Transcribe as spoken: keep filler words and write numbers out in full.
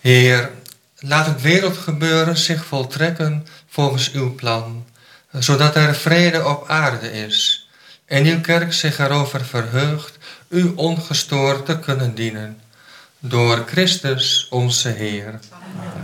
Heer, laat het wereldgebeuren zich voltrekken volgens uw plan, zodat er vrede op aarde is en uw kerk zich erover verheugt u ongestoord te kunnen dienen. Door Christus onze Heer. Amen.